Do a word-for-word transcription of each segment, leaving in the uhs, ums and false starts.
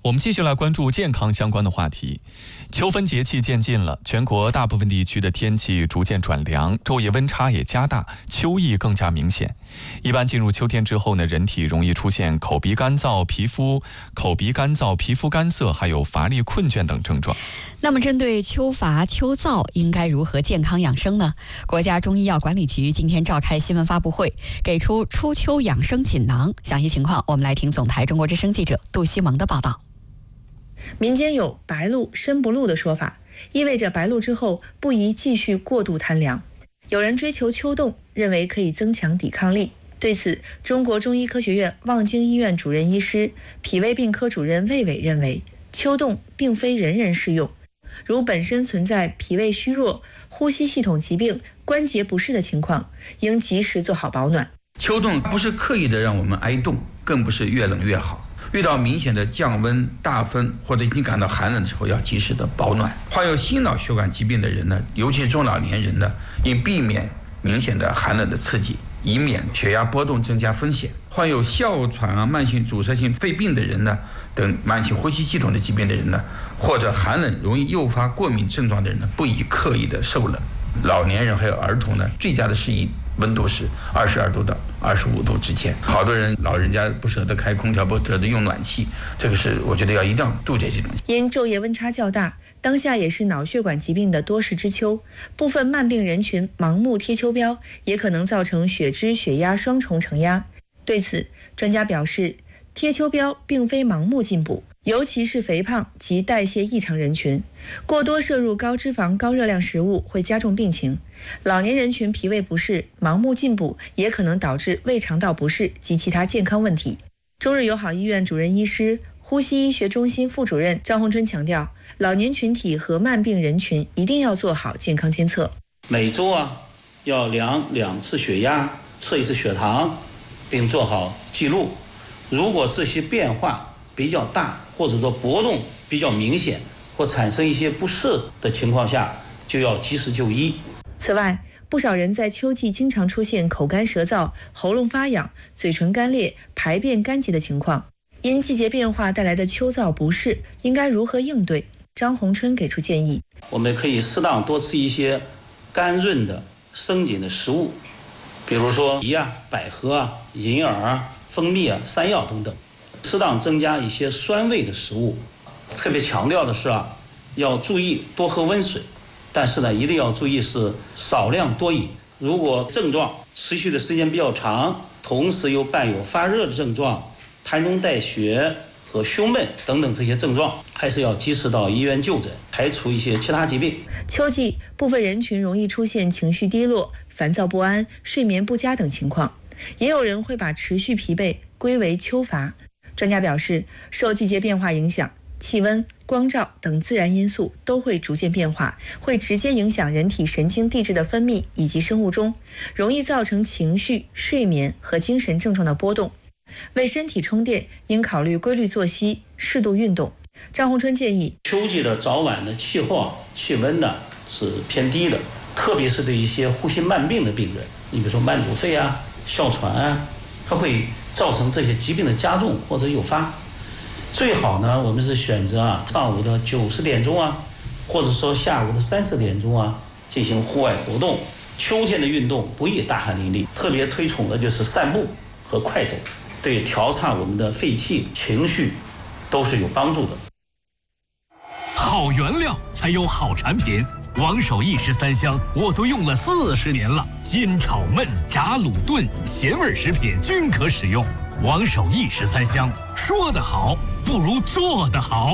我们继续来关注健康相关的话题。秋分节气渐近了，全国大部分地区的天气逐渐转凉，昼夜温差也加大，秋意更加明显。一般进入秋天之后呢，人体容易出现口鼻干燥、皮肤口鼻干燥、皮肤干涩，还有乏力、困倦等症状。 那么，针对秋乏秋燥，应该如何健康养生呢？国家中医药管理局今天召开新闻发布会，给出初秋养生锦囊。详细情况，我们来听总台中国之声记者杜西蒙的报道。 民间有白露身不露的说法，意味着白露之后不宜继续过度贪凉。有人追求秋冻，认为可以增强抵抗力。对此，中国中医科学院望京医院主任医师、脾胃病科主任魏伟认为，秋冻并非人人适用。如本身存在脾胃虚弱、呼吸系统疾病、关节不适的情况，应及时做好保暖。 秋冻不是刻意的让我们挨冻，更不是越冷越好。遇到明显的降温、大风或者已经感到寒冷的时候，要及时的保暖。患有心脑血管疾病的人呢，尤其是中老年人呢，应避免明显的寒冷的刺激，以免血压波动增加风险。患有哮喘啊、慢性阻塞性肺病的人呢，等慢性呼吸系统的疾病的人呢，或者寒冷容易诱发过敏症状的人呢，不宜刻意的受冷。老年人还有儿童呢，最佳的适宜温度是二十二度到二十五度之间。好多人老人家不舍得开空调，不舍得用暖气，这个是我觉得要一定要杜绝这种。 因昼夜温差较大，当下也是脑血管疾病的多事之秋，部分慢病人群盲目贴秋膘，也可能造成血脂、血压双重承压。对此，专家表示，贴秋膘并非盲目进补，尤其是肥胖及代谢异常人群，过多摄入高脂肪、高热量食物会加重病情。老年人群脾胃不适，盲目进补也可能导致胃肠道不适及其他健康问题。中日友好医院主任医师、呼吸医学中心副主任张洪春强调，老年群体和慢病人群一定要做好健康监测， 每周啊要量两次血压，测一次血糖，并做好记录。如果这些变化比较大，或者说波动比较明显，或产生一些不适的情况下，就要及时就医。 此外，不少人在秋季经常出现口干舌燥、喉咙发痒、嘴唇干裂、排便干结的情况。因季节变化带来的秋燥不适，应该如何应对？张洪春给出建议： 我们可以适当多吃一些甘润的、生津的食物，比如说梨啊、百合啊、银耳啊、蜂蜜啊、山药等等。适当增加一些酸味的食物。特别强调的是啊，要注意多喝温水，但是呢，一定要注意是少量多饮。如果症状持续的时间比较长，同时又伴有发热的症状、痰中带血和胸闷等等这些症状，还是要及时到医院就诊，排除一些其他疾病。 秋季部分人群容易出现情绪低落、烦躁不安、睡眠不佳等情况，也有人会把持续疲惫归为秋乏。专家表示，受季节变化影响，气温、光照等自然因素都会逐渐变化，会直接影响人体神经递质的分泌以及生物钟，容易造成情绪、睡眠和精神症状的波动。为身体充电，应考虑规律作息、适度运动。张洪春建议， 秋季的早晚的气候啊、气温呢是偏低的，特别是对一些呼吸慢病的病人，你比如说慢阻肺啊、哮喘啊，它会造成这些疾病的加重或者诱发。最好呢，我们是选择啊上午的九十点钟啊，或者说下午的三四点钟啊进行户外活动。秋天的运动不宜大汗淋漓，特别推崇的就是散步和快走，对调畅我们的肺气、情绪都是有帮助的。 好原料才有好产品，王守义十三香我都用了四十年了，煎炒焖炸卤炖咸味食品均可使用。王守义十三香，说得好不如做得好。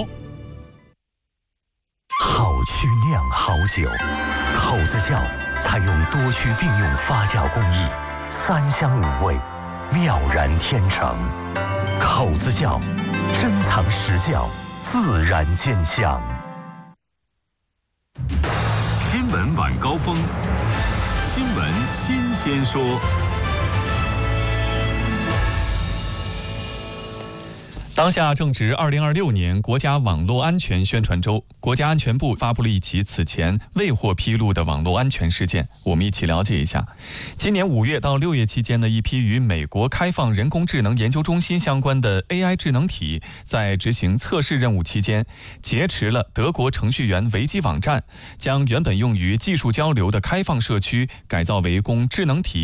好曲酿好酒，口子窖采用多区并用发酵工艺，三香五味，妙然天成。口子窖珍藏实窖，自然见香。 新闻晚高峰，新闻新鲜说。 当下正值二零二六年国家网络安全宣传周，国家安全部发布了一起此前未获披露的网络安全事件，我们一起了解一下。今年五月到六月期间呢，一批与美国开放人工智能研究中心相关的 A I 智能体在执行测试任务期间，劫持了德国程序员维基网站，将原本用于技术交流的开放社区改造为供智能体